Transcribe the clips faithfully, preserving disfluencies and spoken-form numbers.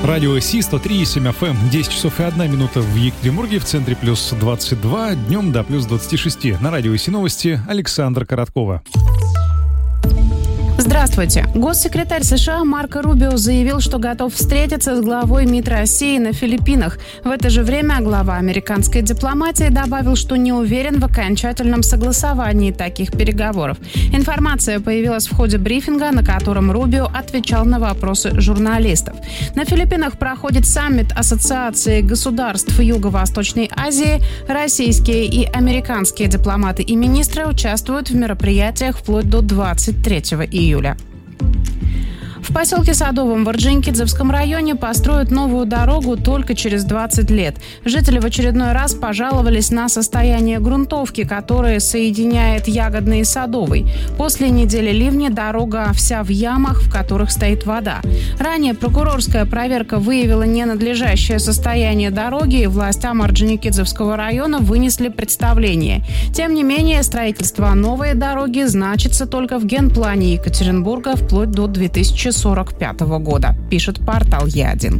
Радио Си сто три и семь эф эм. десять часов и одна минута в Екатеринбурге, в центре плюс двадцать два, днем до плюс двадцать шесть. На Радио Си новости Александра Короткова. Здравствуйте. Госсекретарь США Марко Рубио заявил, что готов встретиться с главой МИД России на Филиппинах. В это же время глава американской дипломатии добавил, что не уверен в окончательном согласовании таких переговоров. Информация появилась в ходе брифинга, на котором Рубио отвечал на вопросы журналистов. На Филиппинах проходит саммит Ассоциации государств Юго-Восточной Азии. Российские и американские дипломаты и министры участвуют в мероприятиях вплоть до двадцать третьего июля. В поселке Садовом в Орджоникидзевском районе построят новую дорогу только через двадцать лет. Жители в очередной раз пожаловались на состояние грунтовки, которая соединяет Ягодный и Садовый. После недели ливня дорога вся в ямах, в которых стоит вода. Ранее прокурорская проверка выявила ненадлежащее состояние дороги, и властям Орджоникидзевского района вынесли представление. Тем не менее, строительство новой дороги значится только в генплане Екатеринбурга вплоть до две тысячи сорок пятого года, пишет портал Е один.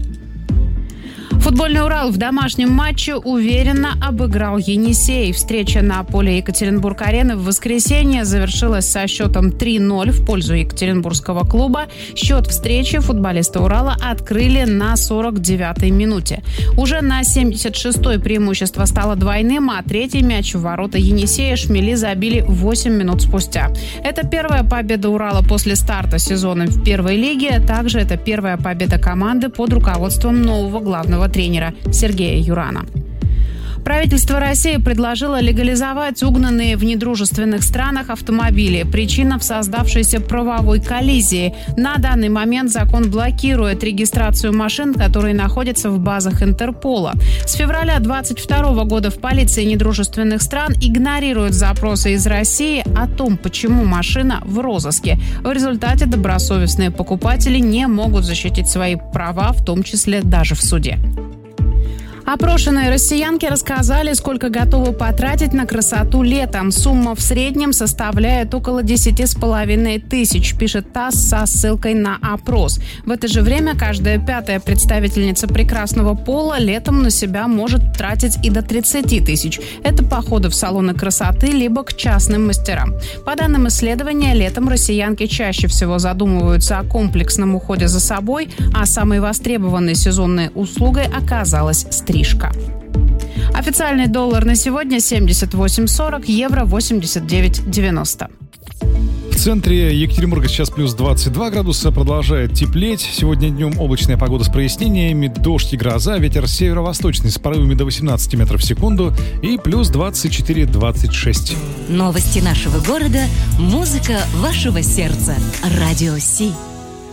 Футбольный «Урал» в домашнем матче уверенно обыграл «Енисей». Встреча на поле Екатеринбург-арены в воскресенье завершилась со счетом три ноль в пользу екатеринбургского клуба. Счет встречи футболисты «Урала» открыли на сорок девятой минуте. Уже на семьдесят шестой преимущество стало двойным, а третий мяч в ворота «Енисея» шмели забили восемь минут спустя. Это первая победа «Урала» после старта сезона в первой лиге. Также это первая победа команды под руководством нового главного тренера Сергея Юрана. Правительство России предложило легализовать угнанные в недружественных странах автомобили. Причина в создавшейся правовой коллизии. На данный момент закон блокирует регистрацию машин, которые находятся в базах Интерпола. С февраля двадцать второго года в полиции недружественных стран игнорируют запросы из России о том, почему машина в розыске. В результате добросовестные покупатели не могут защитить свои права, в том числе даже в суде. Опрошенные россиянки рассказали, сколько готовы потратить на красоту летом. Сумма в среднем составляет около десять с половиной тысяч, пишет ТАСС со ссылкой на опрос. В это же время каждая пятая представительница прекрасного пола летом на себя может тратить и до тридцати тысяч. Это походы в салоны красоты либо к частным мастерам. По данным исследования, летом россиянки чаще всего задумываются о комплексном уходе за собой, а самой востребованной сезонной услугой оказалась стрижка. Официальный доллар на сегодня семьдесят восемь сорок, евро восемьдесят девять девяносто. В центре Екатеринбурга сейчас плюс двадцать два градуса, продолжает теплеть. Сегодня днем облачная погода с прояснениями, дождь и гроза, ветер северо-восточный с порывами до восемнадцати метров в секунду и плюс двадцать четыре двадцать шесть. Новости нашего города, музыка вашего сердца. Радио Си.